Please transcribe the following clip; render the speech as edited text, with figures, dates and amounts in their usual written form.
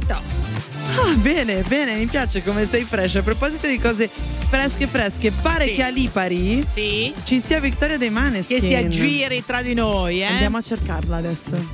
Perfetto. Bene, mi piace come sei fresh. A proposito di cose fresche, pare Sì. che a Lipari Sì. ci sia Victoria dei Maneskin. Che si aggiri tra di noi, Andiamo a cercarla adesso.